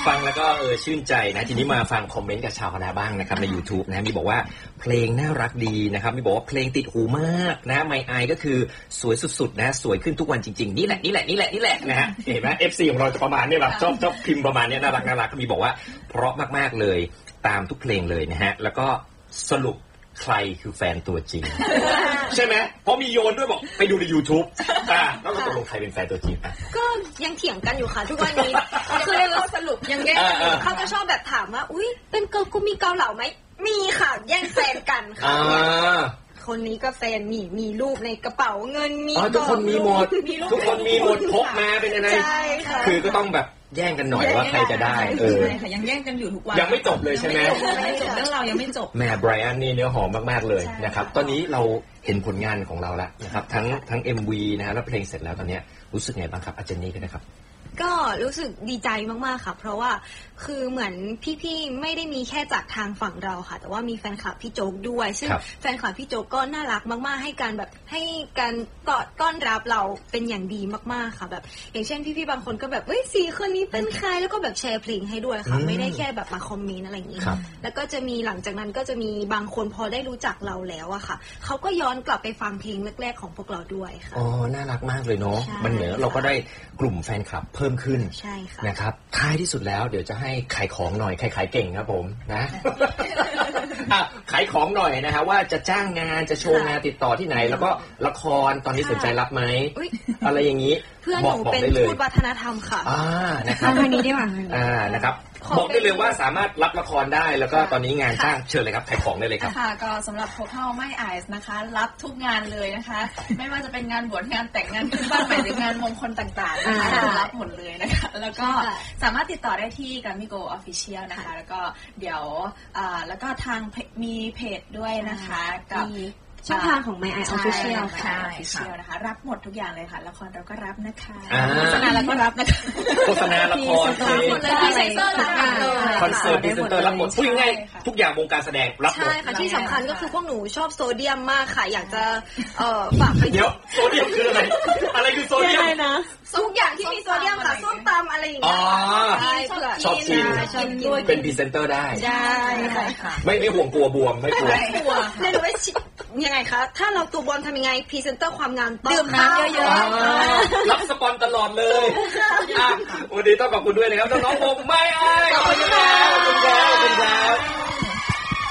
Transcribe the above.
ฟังแล้วก็ชื่นใจนะทีนี้มาฟังคอมเมนต์กับชาวคณะบ้างนะครับใน YouTube นะมีบอกว่าเพลงน่ารักดีนะครับมีบอกว่าเพลงติดหูมากนะไมไอก็คือสวยสุดๆนะสวยขึ้นทุกวันจริงๆนี่แหละนะฮะเห็นไหม FC ของเราจะประมาณนี้แบบชอบพิมพ์ประมาณนี้น่ารักก็มีบอกว่าเพราะมากๆเลยตามทุกเพลงเลยนะฮะแล้วก็สรุปใครคือแฟนตัวจริง ใช่ไหมเพราะมีโยนด้วยบอกไปดูใน YouTube แล้วก็ตกลงใครเป็นแฟนตัวจริงก็ยังเถียงกันอยู่ค่ะทุกวันนี้คือเราสรุปยังแย่งเขาจะชอบแบบถามว่าอุ้ยเป็นเกิร์ลกูมีเกาเหลาไหมมีค่ะแย่งแฟนกันค่ะคนนี้ก็แฟนมีรูปในกระเป๋าเงินมีทุกคนมีหมดทุกคนมีหมดพกมาเป็นอะไรใช่ค่ะคือก็ต้องแบบแย่งกันหน่อยว่าใครจะได้ใช่ค่ะยังแย่งกันอยู่ทุกวันยังไม่จบเลยใช่ไหมไม่จบเรื่องเรายังไม่จบแม่ไบรอันนี่เนื้อหอมมากๆเลยนะครับตอนนี้เราเห็นผลงานของเราแล้วนะครับทั้ง MV นะฮะแล้วเพลงเสร็จแล้วตอนนี้รู้สึกไงบ้างครับอาจารย์นี่กันนะครับก็รู้สึกดีใจมากๆค่ะเพราะว่าคือเหมือนพี่ๆไม่ได้มีแค่จากทางฝั่งเราค่ะแต่ว่ามีแฟนคลับพี่โจ๊กด้วยซึ่งแฟนคลับพี่โจ๊กก็น่ารักมากๆให้การกอดต้อนรับเราเป็นอย่างดีมากๆค่ะแบบอย่างเช่นพี่ๆบางคนก็แบบสี่คนนี้เป็นใครแล้วก็แบบแชร์เพลงให้ด้วยค่ะไม่ได้แค่แบบมาคอมเมนต์อะไรอย่างนี้แล้วก็จะมีหลังจากนั้นก็จะมีบางคนพอได้รู้จักเราแล้วอะค่ะเขาก็ย้อนกลับไปฟังเพลงแรกๆของพวกเราด้วยค่ะอ๋อน่ารักมากเลยเนาะมันเหมือนเราก็ได้กลุ่มแฟนคลับเพิ่มขึ้นใช่ค่ะนะครับท้ายที่สุดแล้วเดี๋ยวจะให้ขายของหน่อยใครขายเก่งครับผมนะ ขายของหน่อยนะฮะว่าจะจ้างงานจะโชว์งานติดต่อที่ไหนแล้วก็ละครตอนนี้สนใจรับไหมอะไรอย่างนี้เพื่อนหนูเป็นทูตวัฒนธรรมค่ะนะครับทางนี้ได้ไหมนะครับบอกได้เลยว่าสามารถรับละครได้แล้วก็ตอนนี้งานจ้างเชิญเลยครับขายของได้เลยครับค่ะก็สำหรับพวกเราไม่อายนะคะรับทุกงานเลยนะคะไม่ว่าจะเป็นงานบวชงานแต่งงานขึ้นบ้านใหม่หรืองานมงคลต่างๆนะคะรับหมดเลยนะคะแล้วก็สามารถติดต่อได้ที่ Gamigo Official นะคะแล้วก็เดี๋ยวแล้วก็ทางมีเพจด้วยนะคะกับช่องทางของ My Eye Official ค่ะนะคะรับหมดทุกอย่างเลยค่ะละครเราก็รับนะคะโฆษณาเราก็รับนะคะโฆษณาละครคอนเสิร์ตพรีเซนเตอร์รับหมดพูดง่ายทุกอย่างวงการแสดงรับหมดใช่ค่ะที่สำคัญก็คือพวกหนูชอบโซเดียมมากค่ะอยากจะฝากไปเดี๋ยวโซเดียมคืออะไรคือโซเดียมทุกอย่างที่มีโซเดียมค่ะส้มตำอะไรอย่างเงี้ยชอบกินเป็นพรีเซนเตอร์ได้ค่ะไม่ห่วงกลัวบวมไม่กลัวไม่รู้ว่ายังไงคะถ้าเราตัวบอลทำยังไงพรีเซนเตอร์ความงามดื่มน้ำเยอะๆรับสปอนตลอดเลยวันนี้ต้องขอบคุณด้วยนะครับน้องๆผมไม่อายขอบคุณครับ